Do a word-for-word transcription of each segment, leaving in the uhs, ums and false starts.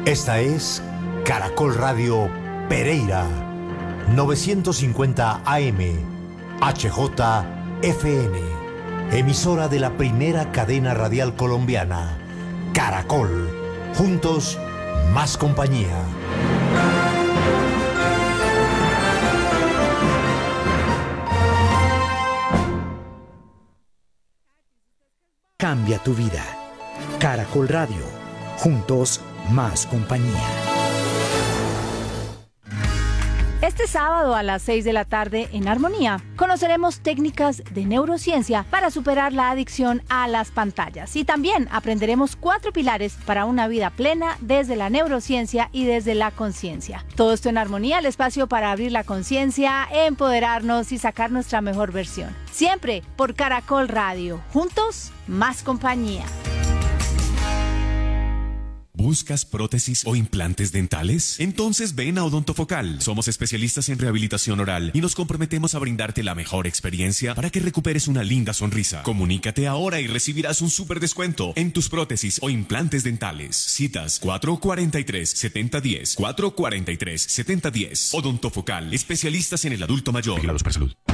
Esta es Caracol Radio Pereira, novecientos cincuenta A M, H J F N, emisora de la primera cadena radial colombiana, Caracol, juntos, más compañía. Cambia tu vida. Caracol Radio, juntos, más compañía. Este sábado a las seis de la tarde en Armonía conoceremos técnicas de neurociencia para superar la adicción a las pantallas y también aprenderemos cuatro pilares para una vida plena desde la neurociencia y desde la conciencia. Todo esto en Armonía, el espacio para abrir la conciencia, empoderarnos y sacar nuestra mejor versión. Siempre por Caracol Radio, juntos, más compañía. ¿Buscas prótesis o implantes dentales? Entonces ven a Odontofocal. Somos especialistas en rehabilitación oral y nos comprometemos a brindarte la mejor experiencia para que recuperes una linda sonrisa. Comunícate ahora y recibirás un súper descuento en tus prótesis o implantes dentales. Citas cuatro cuatro tres, siete cero uno cero, cuatro cuatro tres, siete cero uno cero. Odontofocal, especialistas en el adulto mayor. Vigilados por salud.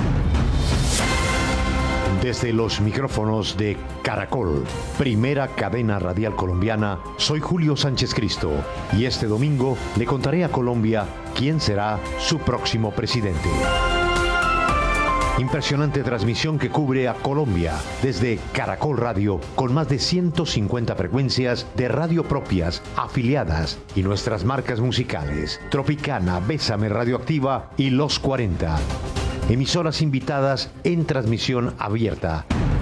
Desde los micrófonos de Caracol, primera cadena radial colombiana, soy Julio Sánchez Cristo y este domingo le contaré a Colombia quién será su próximo presidente. Impresionante transmisión que cubre a Colombia desde Caracol Radio con más de ciento cincuenta frecuencias de radio propias, afiliadas y nuestras marcas musicales, Tropicana, Bésame Radioactiva y Los cuarenta. Emisoras invitadas en transmisión abierta.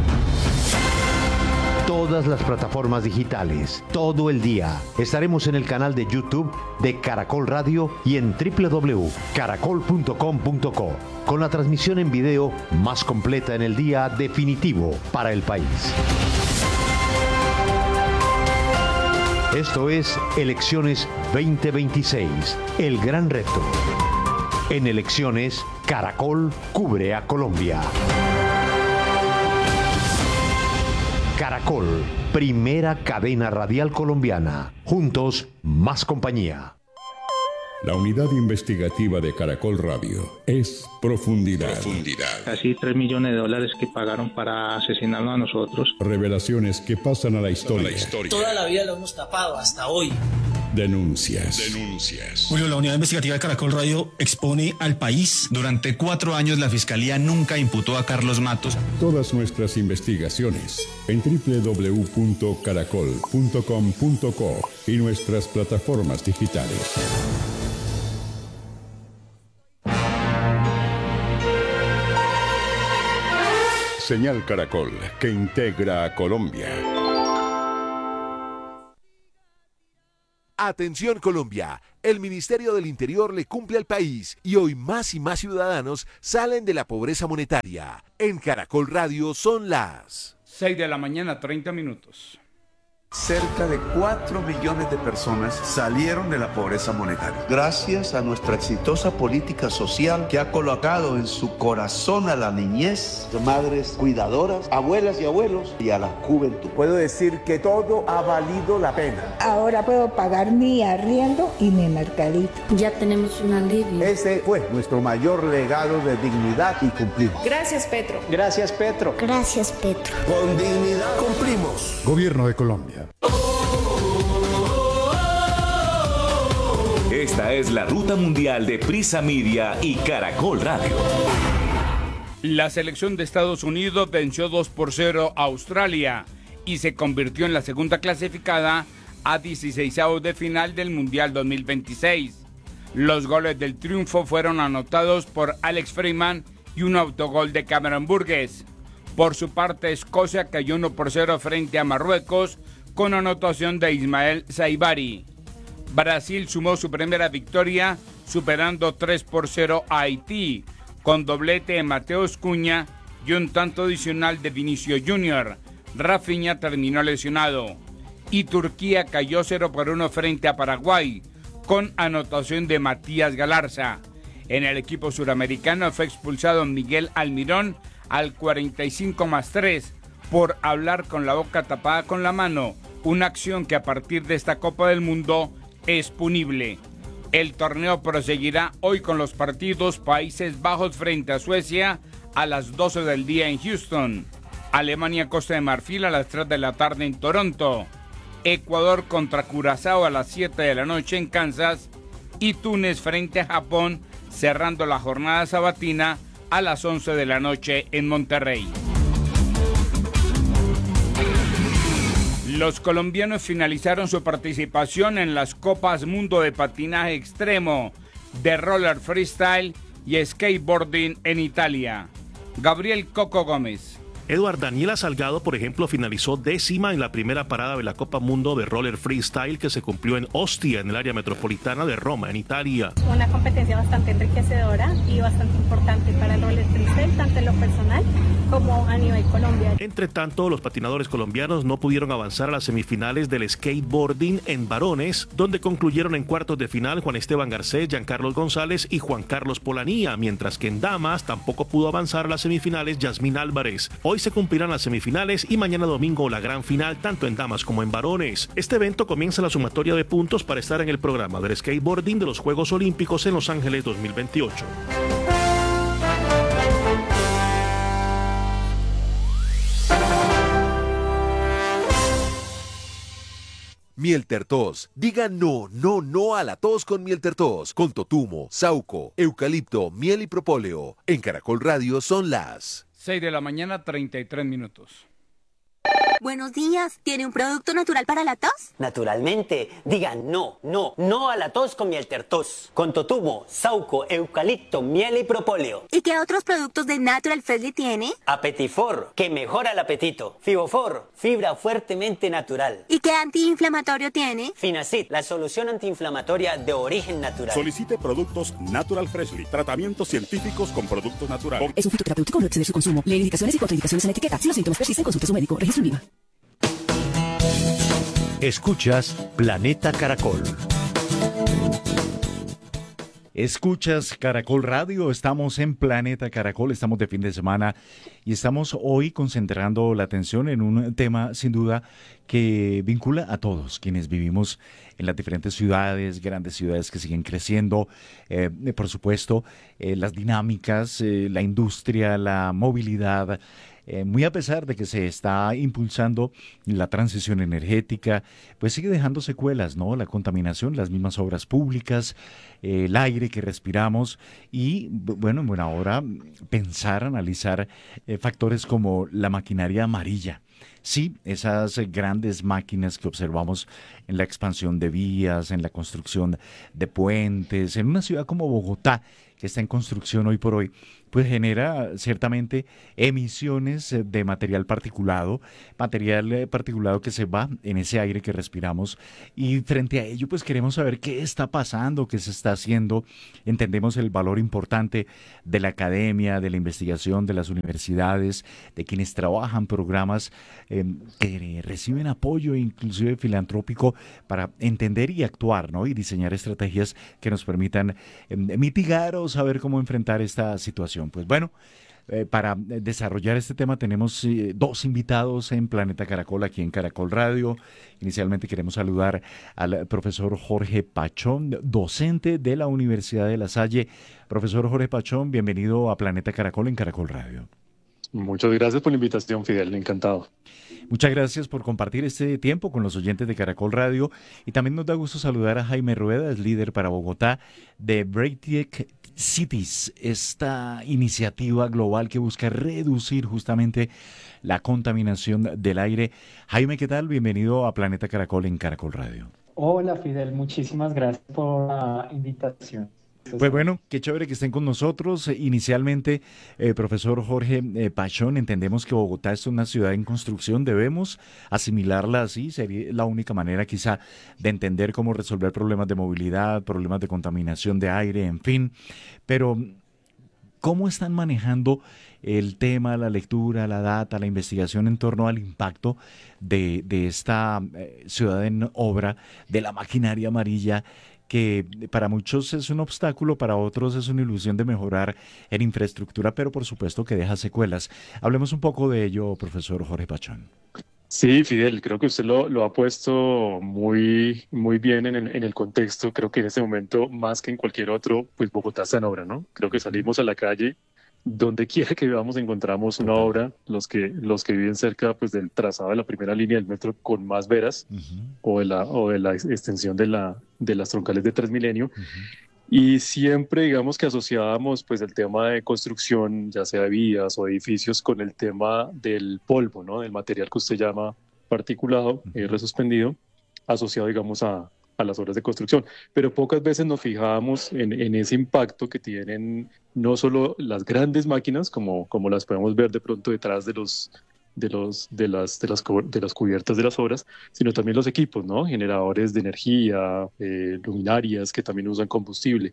Todas las plataformas digitales, todo el día. Estaremos en el canal de YouTube de Caracol Radio y en doble u doble u doble u punto caracol punto com punto co, con la transmisión en video más completa en el día definitivo para el país. Esto es Elecciones veinte veintiséis, el gran reto. En elecciones, Caracol cubre a Colombia. Caracol, primera cadena radial colombiana. Juntos, más compañía. La unidad investigativa de Caracol Radio es Profundidad. Profundidad. Casi tres millones de dólares que pagaron para asesinarnos a nosotros. Revelaciones que pasan a la historia. La historia. Toda la vida lo hemos tapado hasta hoy. Denuncias. Denuncias. Julio, la unidad investigativa de Caracol Radio expone al país. Durante cuatro años la Fiscalía nunca imputó a Carlos Matos. Todas nuestras investigaciones en doble u doble u doble u punto caracol punto com punto co y nuestras plataformas digitales. Señal Caracol, que integra a Colombia. Atención Colombia, el Ministerio del Interior le cumple al país y hoy más y más ciudadanos salen de la pobreza monetaria. En Caracol Radio son las seis de la mañana, treinta minutos. Cerca de cuatro millones de personas salieron de la pobreza monetaria. Gracias a nuestra exitosa política social que ha colocado en su corazón a la niñez, madres cuidadoras, abuelas y abuelos y a la juventud. Puedo decir que todo ha valido la pena. Ahora puedo pagar mi arriendo y mi mercadito. Ya tenemos un alivio. Ese fue nuestro mayor legado de dignidad y cumplimos. Gracias, Petro. Gracias, Petro. Gracias, Petro. Con dignidad cumplimos. Gobierno de Colombia. Esta es la ruta mundial de Prisa Media y Caracol Radio. La selección de Estados Unidos venció dos por cero a Australia y se convirtió en la segunda clasificada a dieciseisavos de final del Mundial dos mil veintiséis. Los goles del triunfo fueron anotados por Alex Freeman y un autogol de Cameron Burgess. Por su parte, Escocia cayó uno por cero frente a Marruecos con anotación de Ismael Saibari. Brasil sumó su primera victoria superando tres por cero a Haití, con doblete de Mateus Cunha y un tanto adicional de Vinicius Junior. Rafinha terminó lesionado. Y Turquía cayó cero por uno frente a Paraguay, con anotación de Matías Galarza. En el equipo suramericano fue expulsado Miguel Almirón al cuarenta y cinco más tres por hablar con la boca tapada con la mano, una acción que a partir de esta Copa del Mundo es punible. El torneo proseguirá hoy con los partidos Países Bajos frente a Suecia a las doce del día en Houston, Alemania Costa de Marfil a las tres de la tarde en Toronto, Ecuador contra Curazao a las siete de la noche en Kansas y Túnez frente a Japón cerrando la jornada sabatina a las once de la noche en Monterrey. Los colombianos finalizaron su participación en las Copas Mundo de Patinaje Extremo, de Roller Freestyle y Skateboarding en Italia. Gabriel Coco Gómez. Eduard, Daniela Salgado, por ejemplo, finalizó décima en la primera parada de la Copa Mundo de Roller Freestyle que se cumplió en Ostia, en el área metropolitana de Roma, en Italia. Una competencia bastante enriquecedora y bastante importante para el roller freestyle, tanto en lo personal como a nivel colombiano. Entre tanto, los patinadores colombianos no pudieron avanzar a las semifinales del skateboarding en varones, donde concluyeron en cuartos de final Juan Esteban Garcés, Giancarlos González y Juan Carlos Polanía, mientras que en damas tampoco pudo avanzar a las semifinales Yasmín Álvarez. Hoy se cumplirán las semifinales y mañana domingo la gran final, tanto en damas como en varones. Este evento comienza la sumatoria de puntos para estar en el programa del skateboarding de los Juegos Olímpicos en Los Ángeles dos mil veintiocho. Mieltertos. Diga no, no, no a la tos con Mieltertos. Con totumo, sauco, eucalipto, miel y propóleo. En Caracol Radio son las seis de la mañana, treinta y tres minutos. Buenos días, ¿tiene un producto natural para la tos? Naturalmente, diga no, no, no a la tos con Mieltertos. Con totumo, sauco, eucalipto, miel y propóleo. ¿Y qué otros productos de Natural Freshly tiene? Apetifor, que mejora el apetito. Fibofor, fibra fuertemente natural. ¿Y qué antiinflamatorio tiene? Finacid, la solución antiinflamatoria de origen natural. Solicite productos Natural Freshly, tratamientos científicos con productos naturales. Es un fitoterapéutico, no excede su consumo. Lee indicaciones y contraindicaciones en la etiqueta. Si los síntomas persisten, consulte a su médico. Registro en I V A. Escuchas Planeta Caracol. Escuchas Caracol Radio, estamos en Planeta Caracol, estamos de fin de semana y estamos hoy concentrando la atención en un tema sin duda que vincula a todos quienes vivimos en las diferentes ciudades, grandes ciudades que siguen creciendo, eh, por supuesto, eh, las dinámicas, eh, la industria, la movilidad. Eh, muy a pesar de que se está impulsando la transición energética, pues sigue dejando secuelas, ¿no? La contaminación, las mismas obras públicas, eh, el aire que respiramos y, bueno, en buena hora pensar, analizar eh, factores como la maquinaria amarilla. Sí, esas grandes máquinas que observamos en la expansión de vías, en la construcción de puentes, en una ciudad como Bogotá, que está en construcción hoy por hoy, pues genera ciertamente emisiones de material particulado, material particulado que se va en ese aire que respiramos y frente a ello pues queremos saber qué está pasando, qué se está haciendo. Entendemos el valor importante de la academia, de la investigación, de las universidades, de quienes trabajan programas eh, que reciben apoyo inclusive filantrópico para entender y actuar, ¿no? Y diseñar estrategias que nos permitan eh, mitigar o saber cómo enfrentar esta situación. Pues bueno, eh, para desarrollar este tema tenemos eh, dos invitados en Planeta Caracol, aquí en Caracol Radio. Inicialmente queremos saludar al profesor Jorge Pachón, docente de la Universidad de La Salle. Profesor Jorge Pachón, bienvenido a Planeta Caracol en Caracol Radio. Muchas gracias por la invitación, Fidel, encantado. Muchas gracias por compartir este tiempo con los oyentes de Caracol Radio y también nos da gusto saludar a Jaime Rueda, es líder para Bogotá de Break Cities, esta iniciativa global que busca reducir justamente la contaminación del aire. Jaime, ¿qué tal? Bienvenido a Planeta Caracol en Caracol Radio. Hola Fidel, muchísimas gracias por la invitación. Pues bueno, qué chévere que estén con nosotros. Inicialmente, eh, profesor Jorge eh, Pachón, entendemos que Bogotá es una ciudad en construcción, debemos asimilarla así, sería la única manera quizá de entender cómo resolver problemas de movilidad, problemas de contaminación de aire, en fin. Pero, ¿cómo están manejando el tema, la lectura, la data, la investigación en torno al impacto de, de esta eh, ciudad en obra, de la maquinaria amarilla, que para muchos es un obstáculo, para otros es una ilusión de mejorar en infraestructura, pero por supuesto que deja secuelas? Hablemos un poco de ello, profesor Jorge Pachón. Sí, Fidel, creo que usted lo, lo ha puesto muy, muy bien en el, en el contexto. Creo que en este momento, más que en cualquier otro, pues Bogotá está en obra, ¿no? Creo que salimos a la calle, donde quiera que vivamos encontramos una obra. Los que, los que viven cerca, pues, del trazado de la primera línea del metro con más veras, uh-huh. o, de la, o de la extensión de, la, de las troncales de Transmilenio. Uh-huh. Y siempre, digamos que asociábamos pues el tema de construcción, ya sea de vías o edificios, con el tema del polvo, ¿no? Del material que usted llama particulado, uh-huh. eh, resuspendido, asociado, digamos, a, a las obras de construcción. Pero pocas veces nos fijábamos en, en ese impacto que tienen no solo las grandes máquinas, como, como las podemos ver de pronto detrás de los... De, los, de, las, de, las, de las cubiertas de las obras, sino también los equipos, ¿no? Generadores de energía, eh, luminarias que también usan combustible.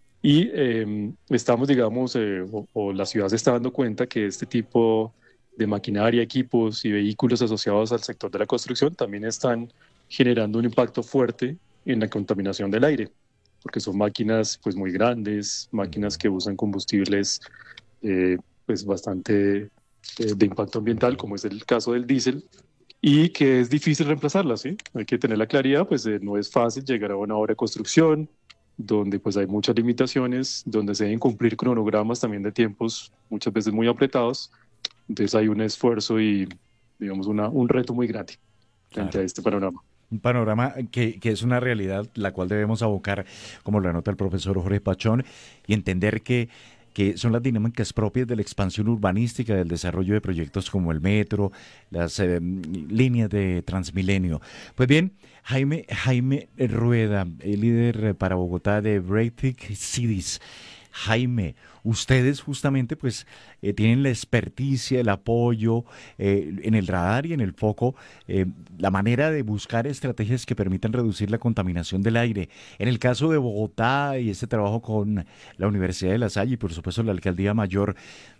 Y eh, estamos, digamos, eh, o, o la ciudad se está dando cuenta que este tipo de maquinaria, equipos y vehículos asociados al sector de la construcción también están generando un impacto fuerte en la contaminación del aire, porque son máquinas pues muy grandes, máquinas que usan combustibles eh, pues bastante... de impacto ambiental, como es el caso del diésel, y que es difícil reemplazarlas, ¿sí? Hay que tener la claridad, pues eh, no es fácil llegar a una obra de construcción, donde pues hay muchas limitaciones, donde se deben cumplir cronogramas también de tiempos muchas veces muy apretados, entonces hay un esfuerzo y, digamos, una, un reto muy grande frente claro. a este panorama. Un panorama que, que es una realidad la cual debemos abocar, como lo anota el profesor Jorge Pachón, y entender que que son las dinámicas propias de la expansión urbanística, del desarrollo de proyectos como el metro, las eh, líneas de Transmilenio. Pues bien, Jaime, Jaime Rueda, el líder para Bogotá de Breakthrough Cities. Jaime, ustedes justamente pues eh, tienen la experticia, el apoyo eh, en el radar y en el foco, eh, la manera de buscar estrategias que permitan reducir la contaminación del aire. En el caso de Bogotá y este trabajo con la Universidad de La Salle y por supuesto la Alcaldía Mayor,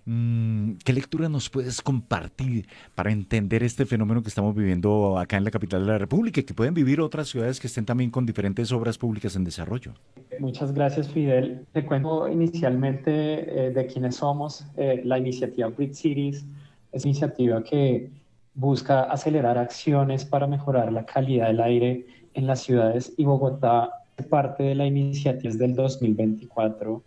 mmm, ¿qué lectura nos puedes compartir para entender este fenómeno que estamos viviendo acá en la capital de la República y que pueden vivir otras ciudades que estén también con diferentes obras públicas en desarrollo? Muchas gracias, Fidel. Te cuento inicialmente eh, de quiénes somos. Eh, la iniciativa Breakthrough Cities es una iniciativa que busca acelerar acciones para mejorar la calidad del aire en las ciudades, y Bogotá es parte de la iniciativa desde el dos mil veinticuatro,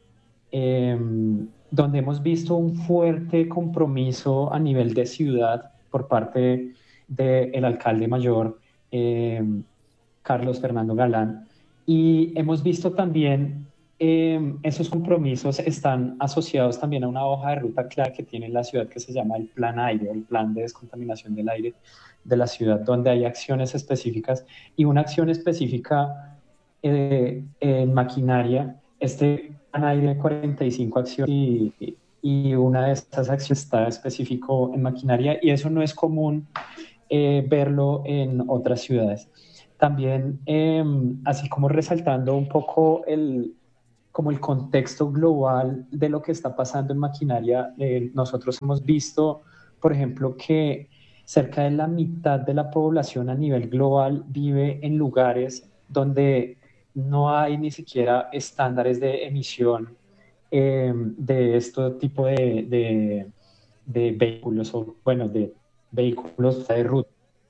eh, donde hemos visto un fuerte compromiso a nivel de ciudad por parte del alcalde mayor, eh, Carlos Fernando Galán. Y hemos visto también eh, esos compromisos están asociados también a una hoja de ruta clara que tiene la ciudad que se llama el Plan Aire, el Plan de Descontaminación del Aire de la ciudad, donde hay acciones específicas y una acción específica eh, en maquinaria. Este Plan Aire de cuarenta y cinco acciones y, y una de estas acciones está específico en maquinaria, y eso no es común eh, verlo en otras ciudades. También, eh, así como resaltando un poco el, como el contexto global de lo que está pasando en maquinaria, eh, nosotros hemos visto, por ejemplo, que cerca de la mitad de la población a nivel global vive en lugares donde no hay ni siquiera estándares de emisión eh, de este tipo de, de, de vehículos, o bueno, de vehículos de ruta.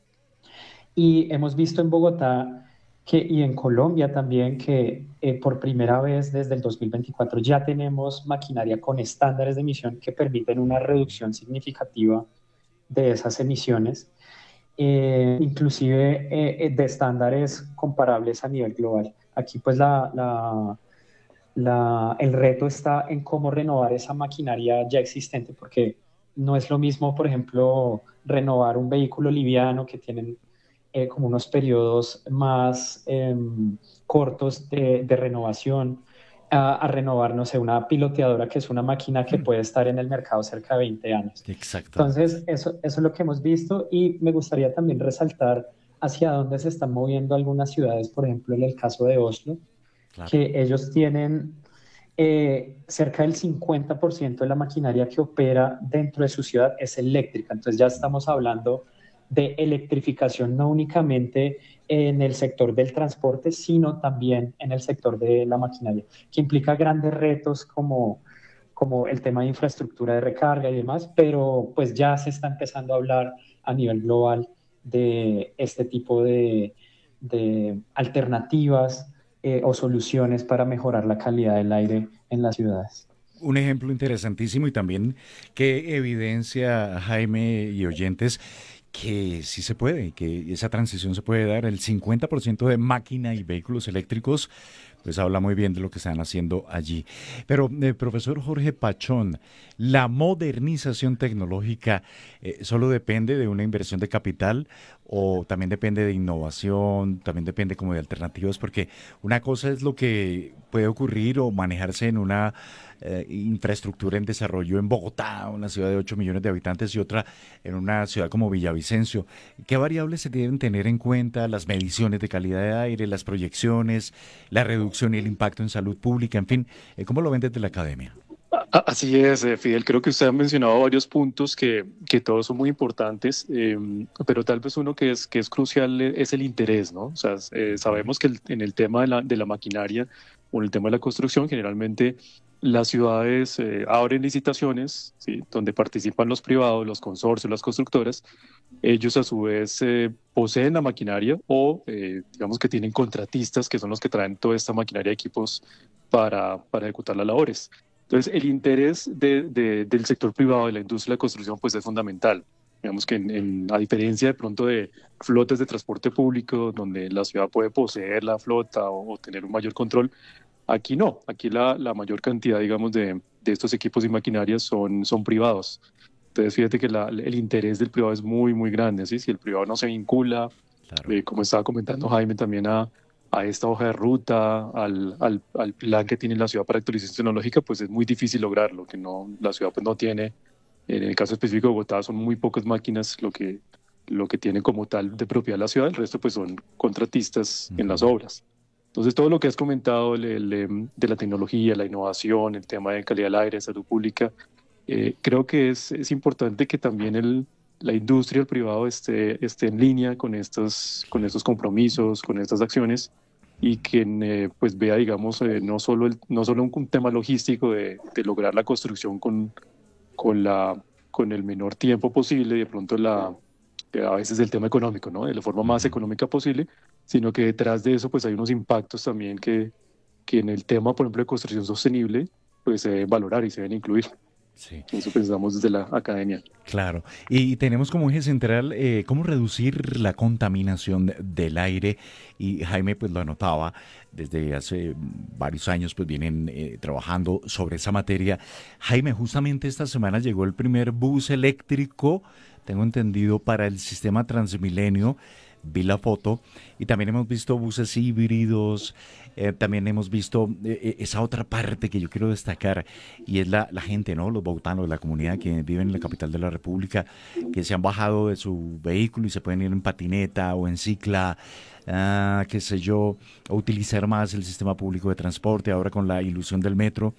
Y hemos visto en Bogotá que, y en Colombia también, que eh, por primera vez desde el dos mil veinticuatro ya tenemos maquinaria con estándares de emisión que permiten una reducción significativa de esas emisiones, eh, inclusive eh, de estándares comparables a nivel global. Aquí pues la, la, la, el reto está en cómo renovar esa maquinaria ya existente, porque no es lo mismo, por ejemplo, renovar un vehículo liviano que tienen Eh, como unos periodos más eh, cortos de, de renovación, a, a renovar, no sé, una piloteadora que es una máquina que puede estar en el mercado cerca de veinte años. Exacto. Entonces, eso, eso es lo que hemos visto, y me gustaría también resaltar hacia dónde se están moviendo algunas ciudades, por ejemplo, en el caso de Oslo, claro, que ellos tienen eh, cerca del cincuenta por ciento de la maquinaria que opera dentro de su ciudad es eléctrica. Entonces ya estamos hablando de electrificación no únicamente en el sector del transporte, sino también en el sector de la maquinaria, que implica grandes retos como, como el tema de infraestructura de recarga y demás, pero pues ya se está empezando a hablar a nivel global de este tipo de, de alternativas eh, o soluciones para mejorar la calidad del aire en las ciudades. Un ejemplo interesantísimo y también que evidencia, Jaime y oyentes, que sí se puede, que esa transición se puede dar. El cincuenta por ciento de máquina y vehículos eléctricos, pues habla muy bien de lo que están haciendo allí. Pero, eh, profesor Jorge Pachón, ¿la modernización tecnológica eh, solo depende de una inversión de capital o también depende de innovación, también depende como de alternativas? Porque una cosa es lo que puede ocurrir o manejarse en una eh, infraestructura en desarrollo en Bogotá, una ciudad de ocho millones de habitantes, y otra en una ciudad como Villavicencio. ¿Qué variables se deben tener en cuenta? Las mediciones de calidad de aire, las proyecciones, la reducción y el impacto en salud pública, en fin, ¿cómo lo ven desde la academia? Así es, Fidel, creo que usted ha mencionado varios puntos que, que todos son muy importantes, eh, pero tal vez uno que es, que es crucial es el interés, ¿no? O sea, eh, sabemos que el, en el tema de la, de la maquinaria o en el tema de la construcción, generalmente las ciudades eh, abren licitaciones, ¿sí?, donde participan los privados, los consorcios, las constructoras. Ellos a su vez eh, poseen la maquinaria o eh, digamos que tienen contratistas que son los que traen toda esta maquinaria de equipos para, para ejecutar las labores. Entonces, el interés de, de, del sector privado, de la industria de la construcción, pues es fundamental. Digamos que en, en, a diferencia de pronto de flotas de transporte público, donde la ciudad puede poseer la flota o, o tener un mayor control, aquí no. Aquí la, la mayor cantidad, digamos, de, de estos equipos y maquinarias son, son privados. Entonces, fíjate que la, el interés del privado es muy, muy grande, ¿sí? Si el privado no se vincula, claro. eh, como estaba comentando Jaime, también a... a esta hoja de ruta, al, al, al plan que tiene la ciudad para actualización tecnológica, pues es muy difícil lograrlo, que no, la ciudad pues no tiene, en el caso específico de Bogotá son muy pocas máquinas lo que, lo que tiene como tal de propiedad la ciudad, el resto pues son contratistas uh-huh. en las obras. Entonces todo lo que has comentado el, el, de la tecnología, la innovación, el tema de calidad del aire, salud pública, eh, creo que es, es importante que también el, la industria, el privado esté, esté en línea con estos, con estos compromisos, con estas acciones, y que eh, pues vea, digamos, eh, no solo el, no solo un, un tema logístico de, de lograr la construcción con, con, la, con el menor tiempo posible, y de pronto la, a veces el tema económico, ¿no?, de la forma más económica posible, sino que detrás de eso pues hay unos impactos también que, que en el tema, por ejemplo, de construcción sostenible, pues se deben valorar y se deben incluir. Sí. Eso pensamos desde la academia. Claro, y tenemos como eje central eh, cómo reducir la contaminación de, del aire, y Jaime pues lo anotaba, desde hace varios años pues vienen eh, trabajando sobre esa materia. Jaime, justamente esta semana llegó el primer bus eléctrico, tengo entendido, para el sistema Transmilenio. Vi la foto y también hemos visto buses híbridos, eh, también hemos visto eh, esa otra parte que yo quiero destacar, y es la, la gente, ¿no?, los bogotanos, la comunidad que viven en la capital de la República, que se han bajado de su vehículo y se pueden ir en patineta o en cicla, ah, qué sé yo, o utilizar más el sistema público de transporte ahora con la ilusión del metro.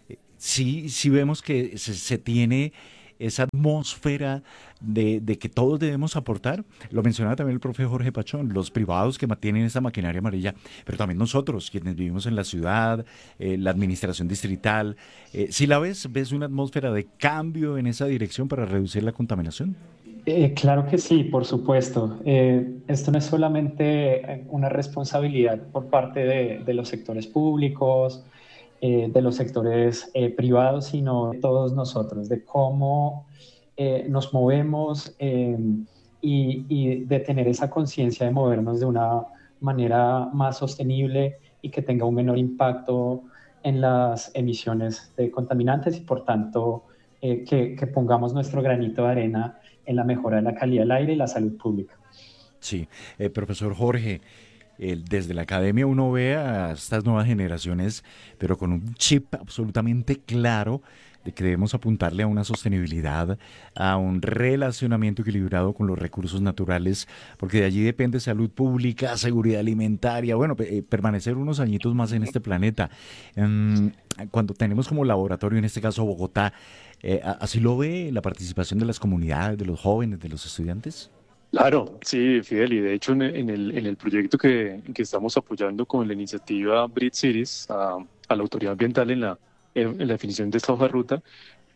Sí, sí vemos que se, se tiene esa atmósfera de, de que todos debemos aportar. Lo mencionaba también el profe Jorge Pachón, los privados que mantienen esa maquinaria amarilla, pero también nosotros, quienes vivimos en la ciudad, eh, la administración distrital. Eh, si la ves, ¿ves una atmósfera de cambio en esa dirección para reducir la contaminación? Eh, claro que sí, por supuesto. Eh, esto no es solamente una responsabilidad por parte de, de los sectores públicos, Eh, de los sectores eh, privados, sino de todos nosotros, de cómo eh, nos movemos eh, y, y de tener esa conciencia de movernos de una manera más sostenible y que tenga un menor impacto en las emisiones de contaminantes, y por tanto eh, que, que pongamos nuestro granito de arena en la mejora de la calidad del aire y la salud pública. Sí, eh, profesor Jorge, El, desde la academia uno ve a estas nuevas generaciones, pero con un chip absolutamente claro de que debemos apuntarle a una sostenibilidad, a un relacionamiento equilibrado con los recursos naturales, porque de allí depende salud pública, seguridad alimentaria, bueno, eh, permanecer unos añitos más en este planeta. Um, cuando tenemos como laboratorio, en este caso Bogotá, eh, ¿así lo ve la participación de las comunidades, de los jóvenes, de los estudiantes? Claro, sí, Fidel, y de hecho en el, en el, en el proyecto que, que estamos apoyando con la iniciativa Bridge Cities a, a la autoridad ambiental en la, en la definición de esta hoja de ruta,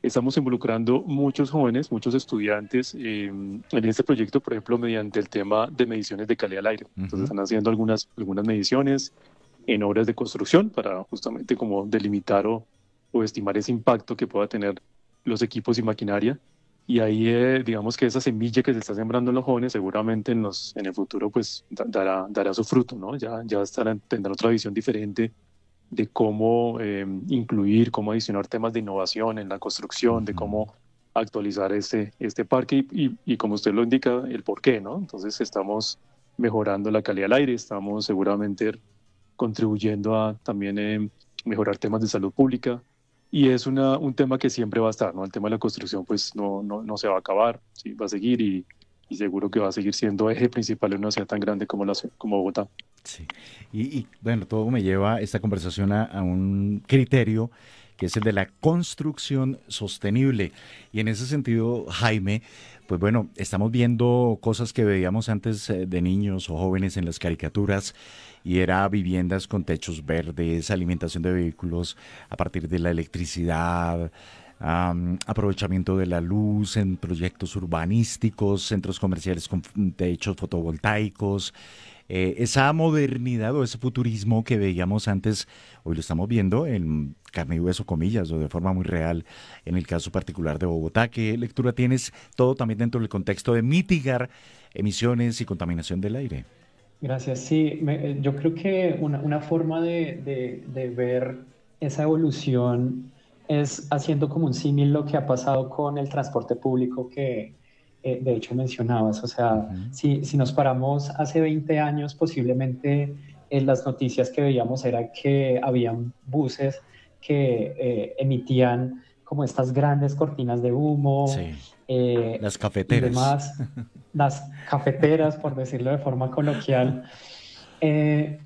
estamos involucrando muchos jóvenes, muchos estudiantes eh, en este proyecto, por ejemplo, mediante el tema de mediciones de calidad del aire. Entonces están haciendo algunas, algunas mediciones en obras de construcción para justamente como delimitar o, o estimar ese impacto que pueda tener los equipos y maquinaria. Y ahí, eh, digamos que esa semilla que se está sembrando en los jóvenes seguramente en, los, en el futuro pues da, dará, dará su fruto, ¿no? Ya, ya estarán, tendrán otra visión diferente de cómo eh, incluir, cómo adicionar temas de innovación en la construcción, de cómo actualizar este, este parque y, y, y como usted lo indica, el por qué, ¿no? Entonces estamos mejorando la calidad del aire, estamos seguramente contribuyendo a también eh, mejorar temas de salud pública y es una, un tema que siempre va a estar, ¿no? El tema de la construcción pues no, no, no se va a acabar, ¿sí? Va a seguir y, y seguro que va a seguir siendo eje principal en una ciudad tan grande como, la, como Bogotá. Sí, y, y bueno, todo me lleva esta conversación a, a un criterio que es el de la construcción sostenible. Y en ese sentido, Jaime, pues bueno, estamos viendo cosas que veíamos antes de niños o jóvenes en las caricaturas, y era viviendas con techos verdes, alimentación de vehículos a partir de la electricidad, Um, aprovechamiento de la luz en proyectos urbanísticos, centros comerciales con techos fotovoltaicos, eh, esa modernidad o ese futurismo que veíamos antes, hoy lo estamos viendo en carne y hueso, comillas, o de forma muy real en el caso particular de Bogotá. ¿Qué lectura tienes? Todo también dentro del contexto de mitigar emisiones y contaminación del aire. Gracias. Sí, me, yo creo que una, una forma de, de, de ver esa evolución es haciendo como un símil lo que ha pasado con el transporte público que eh, de hecho mencionabas. O sea, uh-huh. si, si nos paramos hace veinte años, posiblemente eh, las noticias que veíamos era que habían buses que eh, emitían como estas grandes cortinas de humo. Sí. Eh, las cafeteras. Y demás, las cafeteras, por decirlo de forma coloquial. Eh,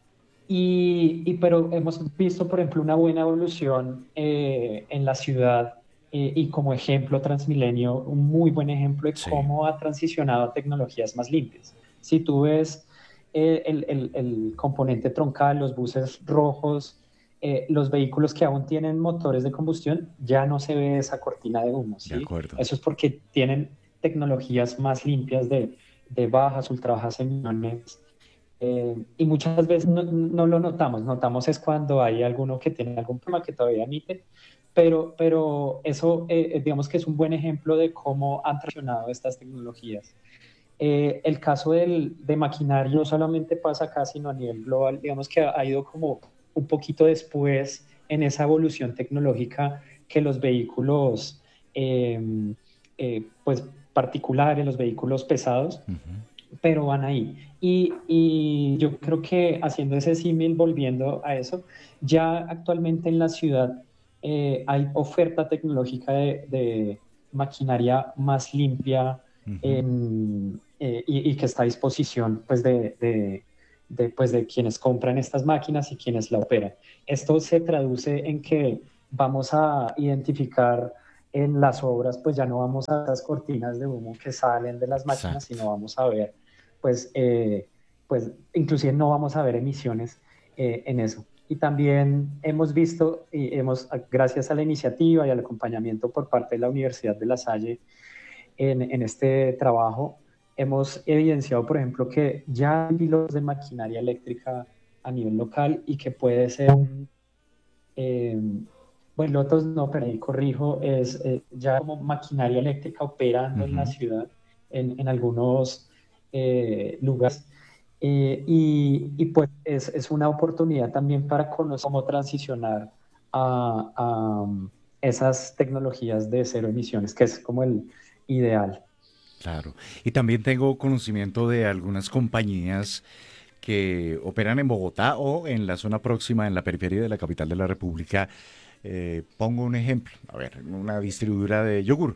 Y, y pero hemos visto, por ejemplo, una buena evolución eh, en la ciudad eh, y como ejemplo Transmilenio, un muy buen ejemplo de sí. cómo ha transicionado a tecnologías más limpias. Si tú ves eh, el, el, el componente troncal, los buses rojos, eh, los vehículos que aún tienen motores de combustión, ya no se ve esa cortina de humo, ¿sí? De acuerdo. Eso es porque tienen tecnologías más limpias de, de bajas, ultra bajas emisiones. Eh, y muchas veces no, no lo notamos, notamos es cuando hay alguno que tiene algún problema que todavía emite, pero, pero eso eh, digamos que es un buen ejemplo de cómo han traccionado estas tecnologías. Eh, el caso del, de maquinaria no solamente pasa acá, sino a nivel global, digamos que ha, ha ido como un poquito después en esa evolución tecnológica que los vehículos eh, eh, pues particulares, los vehículos pesados, uh-huh. pero van ahí. Y, y yo creo que haciendo ese símil, volviendo a eso, ya actualmente en la ciudad eh, hay oferta tecnológica de, de maquinaria más limpia uh-huh. en, eh, y, y que está a disposición pues, de, de, de, pues, de quienes compran estas máquinas y quienes la operan. Esto se traduce en que vamos a identificar en las obras, pues ya no vamos a las cortinas de humo que salen de las máquinas, Exacto. sino vamos a ver pues, eh, pues inclusive no vamos a ver emisiones eh, en eso. Y también hemos visto, y hemos, gracias a la iniciativa y al acompañamiento por parte de la Universidad de La Salle en, en este trabajo, hemos evidenciado, por ejemplo, que ya hay pilotos de maquinaria eléctrica a nivel local y que puede ser un... Eh, bueno, pilotos no, pero ahí corrijo, es eh, ya como maquinaria eléctrica operando uh-huh. en la ciudad, en, en algunos... Eh, lugares eh, y, y pues es, es una oportunidad también para conocer cómo transicionar a, a esas tecnologías de cero emisiones, que es como el ideal. Claro, y también tengo conocimiento de algunas compañías que operan en Bogotá o en la zona próxima, en la periferia de la capital de la República. Eh, pongo un ejemplo, a ver, una distribuidora de yogur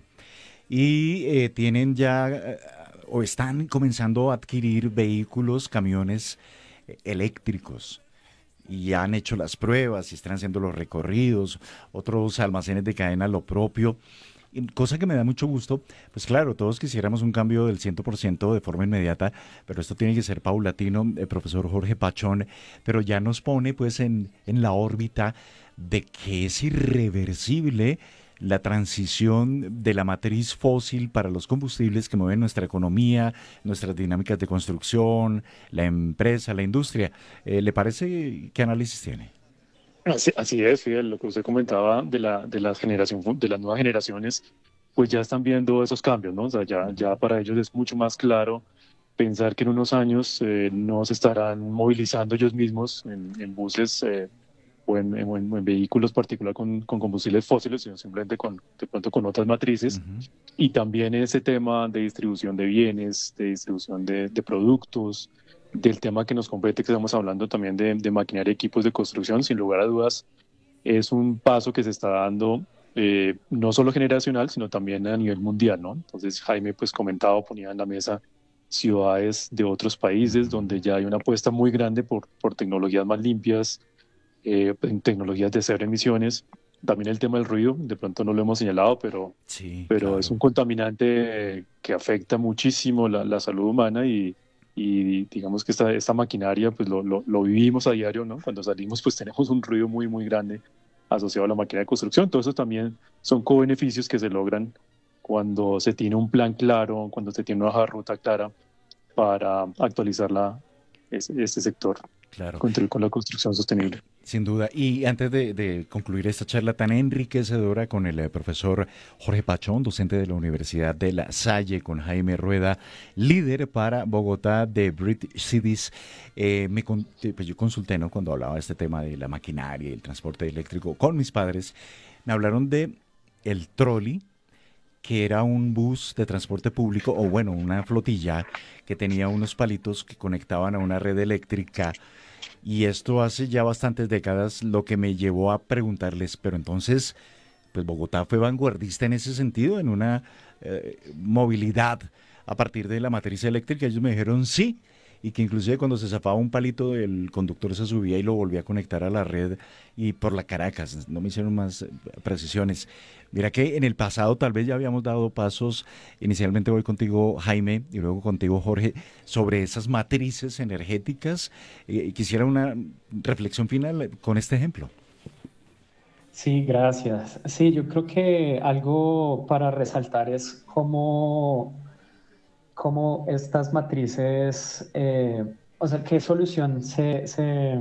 y eh, tienen ya... Eh, o están comenzando a adquirir vehículos, camiones eléctricos y han hecho las pruebas y están haciendo los recorridos, otros almacenes de cadena lo propio, cosa que me da mucho gusto. Pues claro, todos quisiéramos un cambio del cien por ciento de forma inmediata, pero esto tiene que ser paulatino, el profesor Jorge Pachón, pero ya nos pone pues en, en la órbita de que es irreversible la transición de la matriz fósil para los combustibles que mueven nuestra economía, nuestras dinámicas de construcción, la empresa, la industria. Eh, ¿Le parece qué análisis tiene? Así, así es, Fidel, lo que usted comentaba de la de la generación de las nuevas generaciones, pues ya están viendo esos cambios, ¿no? O sea, ya, ya para ellos es mucho más claro pensar que en unos años eh, no se estarán movilizando ellos mismos en, en buses eh, o, en, en, o en vehículos particulares con, con combustibles fósiles, sino simplemente con, de pronto con otras matrices. Uh-huh. Y también ese tema de distribución de bienes, de distribución de, de productos, del tema que nos compete, que estamos hablando también de, de maquinaria y equipos de construcción, sin lugar a dudas, es un paso que se está dando eh, no solo generacional, sino también a nivel mundial, ¿no? Entonces Jaime pues comentaba, ponía en la mesa ciudades de otros países donde ya hay una apuesta muy grande por, por tecnologías más limpias, eh, en tecnologías de cero emisiones. También el tema del ruido, de pronto no lo hemos señalado, pero, sí, pero claro. Es un contaminante que afecta muchísimo la, la salud humana y y digamos que esta, esta maquinaria pues lo, lo, lo vivimos a diario, ¿no? Cuando salimos pues tenemos un ruido muy muy grande asociado a la máquina de construcción. Todo eso también son co-beneficios que se logran cuando se tiene un plan claro, cuando se tiene una hoja de ruta clara para actualizar la, este, este sector, claro. contribuir con la construcción sostenible. Sin duda. Y antes de, de concluir esta charla tan enriquecedora con el eh, profesor Jorge Pachón, docente de la Universidad de La Salle, con Jaime Rueda, líder para Bogotá de British Cities, eh, me, pues yo consulté, ¿no? Cuando hablaba de este tema de la maquinaria y el transporte eléctrico con mis padres, me hablaron de el trolley, que era un bus de transporte público, o bueno, una flotilla que tenía unos palitos que conectaban a una red eléctrica. Y esto hace ya bastantes décadas, lo que me llevó a preguntarles, pero entonces, pues Bogotá fue vanguardista en ese sentido, en una eh, movilidad a partir de la matriz eléctrica. Ellos me dijeron sí, y que inclusive cuando se zafaba un palito, el conductor se subía y lo volvía a conectar a la red y por la Caracas. No me hicieron más precisiones. Mira que en el pasado tal vez ya habíamos dado pasos, inicialmente voy contigo Jaime y luego contigo Jorge, sobre esas matrices energéticas. Eh, quisiera una reflexión final con este ejemplo. Sí, gracias. Sí, yo creo que algo para resaltar es cómo, cómo estas matrices, eh, o sea, qué solución se... se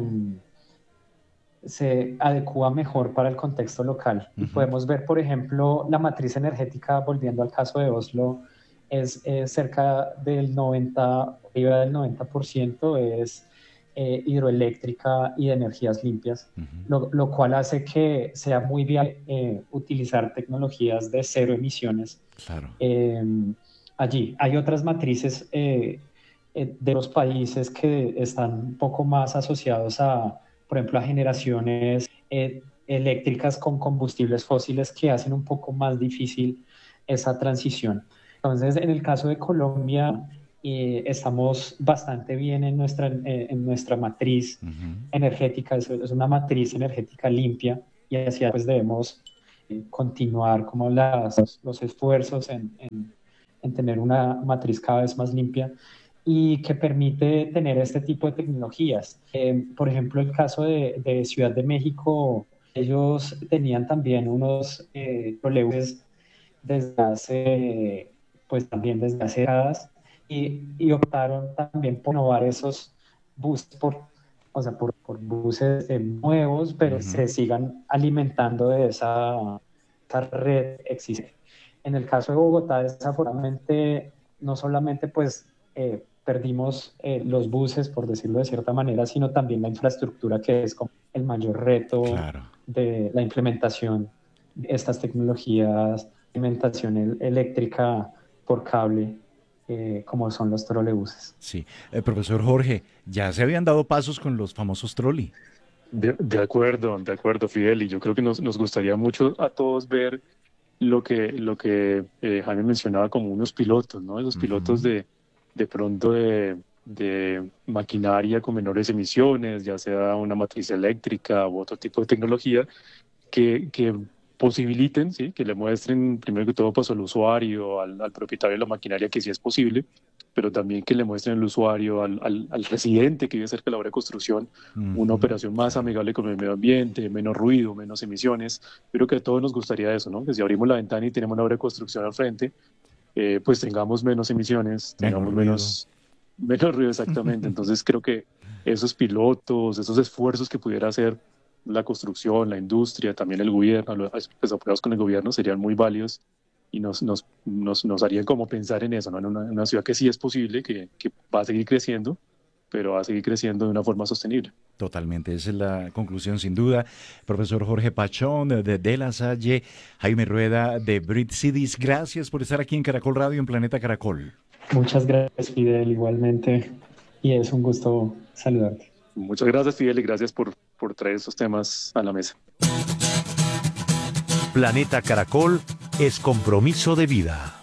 se adecúa mejor para el contexto local. Uh-huh. Y podemos ver, por ejemplo, la matriz energética, volviendo al caso de Oslo, es, es cerca del noventa, arriba del noventa por ciento es eh, hidroeléctrica y de energías limpias, uh-huh. lo, lo cual hace que sea muy viable eh, utilizar tecnologías de cero emisiones. Claro. Eh, allí hay otras matrices eh, eh, de los países que están un poco más asociados a, por ejemplo, a generaciones eh, eléctricas con combustibles fósiles que hacen un poco más difícil esa transición. Entonces, en el caso de Colombia, eh, estamos bastante bien en nuestra, eh, en nuestra matriz uh-huh. energética. Es, es una matriz energética limpia y así pues debemos eh, continuar como las, los esfuerzos en, en, en tener una matriz cada vez más limpia y que permite tener este tipo de tecnologías. Eh, por ejemplo, el caso de, de Ciudad de México, ellos tenían también unos eh, trolebuses desde hace, pues también desde hace décadas y, y optaron también por innovar esos buses, por, o sea, por, por buses eh, nuevos, pero uh-huh. se sigan alimentando de esa, esa red existente. En el caso de Bogotá, desafortunadamente, no solamente pues eh, perdimos eh, los buses, por decirlo de cierta manera, sino también la infraestructura, que es como el mayor reto claro. de la implementación de estas tecnologías, implementación el, eléctrica por cable, eh, como son los trolebuses. Sí, eh, profesor Jorge, ya se habían dado pasos con los famosos trolley. De, de acuerdo, de acuerdo, Fidel, y yo creo que nos, nos gustaría mucho a todos ver lo que, lo que eh, Jaime mencionaba como unos pilotos, ¿no? Esos uh-huh. pilotos de de pronto de, de maquinaria con menores emisiones, ya sea una matriz eléctrica u otro tipo de tecnología, que, que posibiliten, ¿sí? que le muestren primero que todo pues, al usuario, al, al propietario de la maquinaria que sí es posible, pero también que le muestren al usuario, al, al, al residente que vive cerca de la obra de construcción, uh-huh. una operación más amigable con el medio ambiente, menos ruido, menos emisiones. Creo que a todos nos gustaría eso, ¿no? Que si abrimos la ventana y tenemos una obra de construcción al frente, eh, pues tengamos menos emisiones, tengamos menos, menos ruido, exactamente. Entonces creo que esos pilotos, esos esfuerzos que pudiera hacer la construcción, la industria, también el gobierno, los pues, apoyados con el gobierno serían muy válidos y nos, nos, nos, nos harían como pensar en eso, ¿no? En una, en una ciudad que sí es posible, que, que va a seguir creciendo, pero va a seguir creciendo de una forma sostenible. Totalmente, esa es la conclusión sin duda. Profesor Jorge Pachón de De La Salle, Jaime Rueda de Brit Cities, gracias por estar aquí en Caracol Radio en Planeta Caracol. Muchas gracias, Fidel, igualmente, y es un gusto saludarte. Muchas gracias, Fidel, y gracias por, por traer estos temas a la mesa. Planeta Caracol es compromiso de vida.